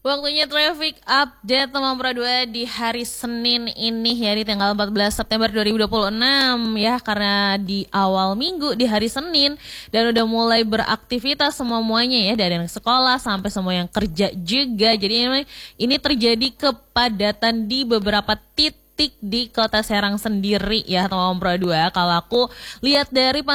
Waktunya traffic update teman Pro 2 di hari Senin ini ya, di tanggal 14 September 2026 ya, karena di awal minggu di hari Senin dan udah mulai beraktivitas semuanya ya, dari yang sekolah sampai semua yang kerja juga. Jadi ini terjadi kepadatan di beberapa titik di Kota Serang sendiri ya teman Pro 2. Kalau aku lihat dari